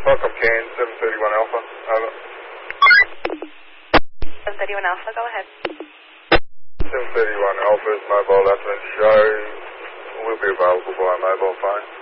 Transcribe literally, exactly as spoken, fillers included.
Welcome, Cairns, seven thirty-one Alpha. Over. seven thirty-one Alpha, go ahead. seven thirty-one Alpha's mobile afternoon show will be available by mobile phone.